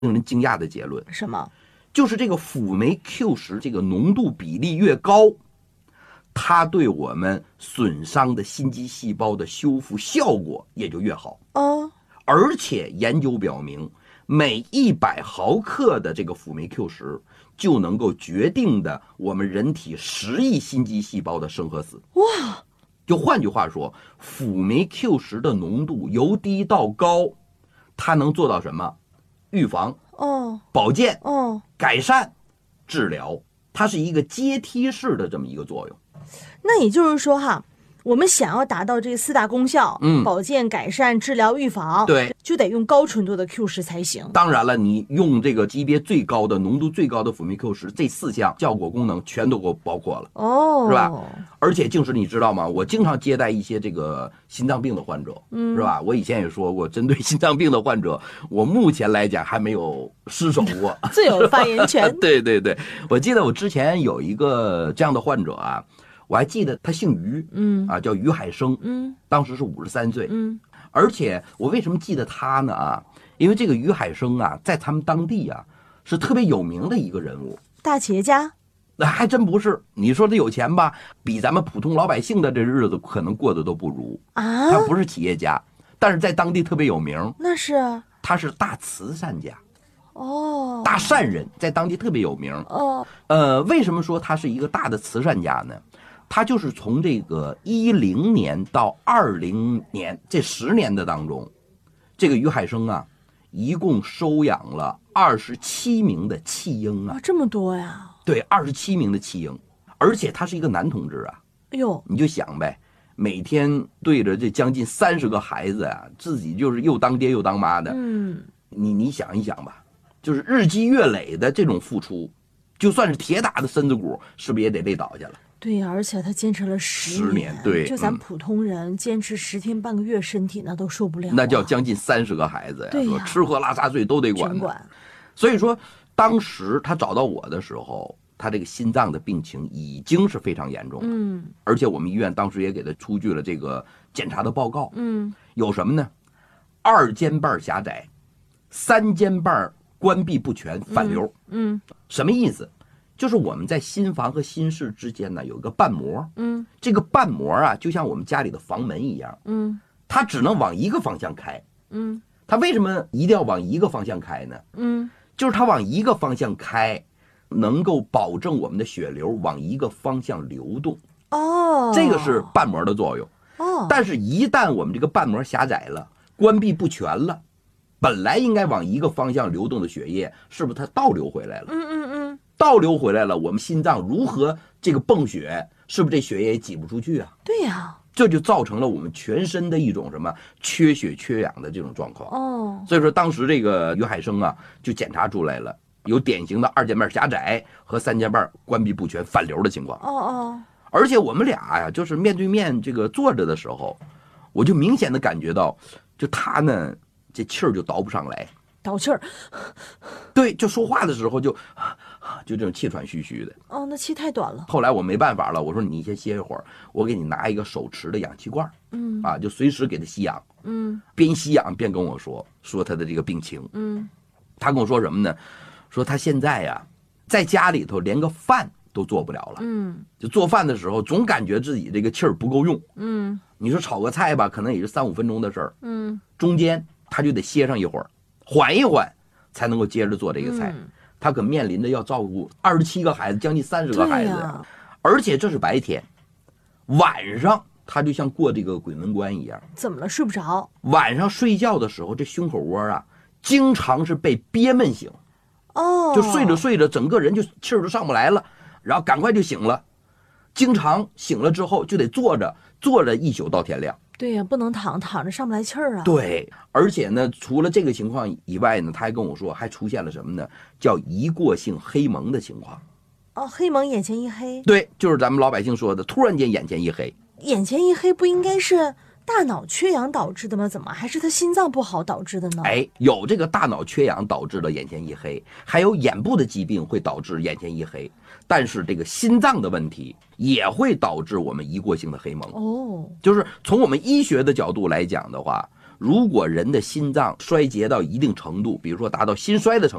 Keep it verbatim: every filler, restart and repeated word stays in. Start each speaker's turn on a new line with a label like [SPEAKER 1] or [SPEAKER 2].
[SPEAKER 1] 令人惊讶的结论。
[SPEAKER 2] 什么？
[SPEAKER 1] 就是这个辅酶 Q 十这个浓度比例越高，它对我们损伤的心肌细胞的修复效果也就越好。
[SPEAKER 2] 哦，
[SPEAKER 1] 而且研究表明，每一百毫克的这个辅酶 Q 十就能够决定的我们人体十亿心肌细胞的生和死。
[SPEAKER 2] 哇！
[SPEAKER 1] 就换句话说，辅酶 Q 十的浓度由低到高，它能做到什么？预防、
[SPEAKER 2] 哦，
[SPEAKER 1] 保健、
[SPEAKER 2] 哦，
[SPEAKER 1] 改善、治疗，它是一个阶梯式的这么一个作用。
[SPEAKER 2] 那也就是说哈，我们想要达到这四大功效，
[SPEAKER 1] 嗯，
[SPEAKER 2] 保健、改善、治疗、预防，
[SPEAKER 1] 对，
[SPEAKER 2] 就得用高纯度的 Q 十才行。
[SPEAKER 1] 当然了，你用这个级别最高的、浓度最高的辅酶 Q 十，这四项效果功能全都给我包括了，
[SPEAKER 2] 哦，
[SPEAKER 1] 是吧？而且静时你知道吗？我经常接待一些这个心脏病的患者，嗯，是吧？我以前也说过，针对心脏病的患者，我目前来讲还没有失手过，
[SPEAKER 2] 最有发言权。
[SPEAKER 1] 对对对，我记得我之前有一个这样的患者啊，我还记得他姓于，
[SPEAKER 2] 嗯
[SPEAKER 1] 啊，叫于海生，
[SPEAKER 2] 嗯，
[SPEAKER 1] 当时是五十三岁，
[SPEAKER 2] 嗯，
[SPEAKER 1] 而且我为什么记得他呢？啊，因为这个于海生啊，在他们当地啊是特别有名的一个人物，
[SPEAKER 2] 大企业家。
[SPEAKER 1] 那还真不是。你说他有钱吧，比咱们普通老百姓的这日子可能过得都不如
[SPEAKER 2] 啊。
[SPEAKER 1] 他不是企业家，但是在当地特别有名。
[SPEAKER 2] 那是
[SPEAKER 1] 他是大慈善家，
[SPEAKER 2] 哦，
[SPEAKER 1] 大善人，在当地特别有名。
[SPEAKER 2] 哦，
[SPEAKER 1] 呃，为什么说他是一个大的慈善家呢？他就是从这个一零年到二零年这十年的当中，这个于海生啊，一共收养了二十七名的弃婴啊，
[SPEAKER 2] 啊，这么多呀？
[SPEAKER 1] 对，二十七名的弃婴，而且他是一个男同志啊。
[SPEAKER 2] 哎呦，
[SPEAKER 1] 你就想呗，每天对着这将近三十个孩子啊，自己就是又当爹又当妈的。
[SPEAKER 2] 嗯，
[SPEAKER 1] 你你想一想吧，就是日积月累的这种付出，就算是铁打的身子骨，是不是也得累倒下了？
[SPEAKER 2] 对呀，而且他坚持了十
[SPEAKER 1] 十年对
[SPEAKER 2] 就咱
[SPEAKER 1] 嗯
[SPEAKER 2] 普通人坚持十天半个月，身体那都受不了啊。
[SPEAKER 1] 那叫将近三十个孩子呀，
[SPEAKER 2] 对呀
[SPEAKER 1] 说吃喝拉撒睡都得管的。
[SPEAKER 2] 全管。
[SPEAKER 1] 所以说，当时他找到我的时候，他这个心脏的病情已经是非常严重了。
[SPEAKER 2] 嗯
[SPEAKER 1] 而且我们医院当时也给他出具了这个检查的报告。
[SPEAKER 2] 嗯，
[SPEAKER 1] 有什么呢？二尖瓣狭窄，三尖瓣关闭不全，反流。
[SPEAKER 2] 嗯
[SPEAKER 1] 什么意思？就是我们在心房和心室之间呢有一个瓣膜，
[SPEAKER 2] 嗯
[SPEAKER 1] 这个瓣膜啊就像我们家里的房门一样，
[SPEAKER 2] 嗯
[SPEAKER 1] 它只能往一个方向开。
[SPEAKER 2] 嗯
[SPEAKER 1] 它为什么一定要往一个方向开呢？
[SPEAKER 2] 嗯，
[SPEAKER 1] 就是它往一个方向开，能够保证我们的血流往一个方向流动，
[SPEAKER 2] 哦，
[SPEAKER 1] 这个是瓣膜的作用。
[SPEAKER 2] 哦，
[SPEAKER 1] 但是，一旦我们这个瓣膜狭窄了，关闭不全了，本来应该往一个方向流动的血液，是不是它倒流回来了？
[SPEAKER 2] 嗯嗯嗯，
[SPEAKER 1] 倒流回来了，我们心脏如何这个泵血，是不是这血液也挤不出去啊？
[SPEAKER 2] 对呀，
[SPEAKER 1] 这就造成了我们全身的一种什么缺血缺氧的这种状况。
[SPEAKER 2] 哦，
[SPEAKER 1] 所以说，当时这个于海生啊，就检查出来了有典型的二尖瓣狭窄和三尖瓣关闭不全反流的情况。
[SPEAKER 2] 哦哦，
[SPEAKER 1] 而且我们俩呀，就是面对面这个坐着的时候，我就明显的感觉到，就他呢，这气儿就倒不上来，
[SPEAKER 2] 倒气儿。
[SPEAKER 1] 对，就说话的时候就就这种气喘吁吁的。
[SPEAKER 2] 哦，那气太短了。
[SPEAKER 1] 后来我没办法了，我说你先歇一会儿，我给你拿一个手持的氧气罐，
[SPEAKER 2] 嗯
[SPEAKER 1] 啊，就随时给他吸氧，
[SPEAKER 2] 嗯
[SPEAKER 1] 边吸氧边跟我说说他的这个病情。
[SPEAKER 2] 嗯，
[SPEAKER 1] 他跟我说什么呢？说他现在呀，在家里头连个饭都做不了了。
[SPEAKER 2] 嗯
[SPEAKER 1] 就做饭的时候总感觉自己这个气儿不够用。
[SPEAKER 2] 嗯
[SPEAKER 1] 你说炒个菜吧，可能也是三五分钟的事儿，
[SPEAKER 2] 嗯，
[SPEAKER 1] 中间他就得歇上一会儿，缓一缓，才能够接着做这个菜。
[SPEAKER 2] 嗯
[SPEAKER 1] 他可面临着要照顾二十七个孩子，将近三十个孩子，
[SPEAKER 2] 呀，
[SPEAKER 1] 而且这是白天，晚上他就像过这个鬼门关一样。
[SPEAKER 2] 怎么了？睡不着？
[SPEAKER 1] 晚上睡觉的时候，这胸口窝啊，经常是被憋闷醒，
[SPEAKER 2] 哦，
[SPEAKER 1] 就睡着睡着，整个人就气儿都上不来了，然后赶快就醒了。经常醒了之后就得坐着，坐着一宿到天亮。
[SPEAKER 2] 对呀，不能躺，躺着上不来气儿啊。，
[SPEAKER 1] 对，而且呢，除了这个情况以外呢，他还跟我说，还出现了什么呢？叫一过性黑蒙的情况。
[SPEAKER 2] 哦，黑蒙眼前一黑，
[SPEAKER 1] 对，就是咱们老百姓说的，突然间眼前一黑。
[SPEAKER 2] 眼前一黑不应该是大脑缺氧导致的吗？怎么还是他心脏不好导致的呢？
[SPEAKER 1] 哎，有这个大脑缺氧导致的眼前一黑，还有眼部的疾病会导致眼前一黑，但是这个心脏的问题也会导致我们一过性的黑蒙。
[SPEAKER 2] 哦，
[SPEAKER 1] 就是从我们医学的角度来讲的话， 如果人的心脏衰竭到一定程度，比如说达到心衰的程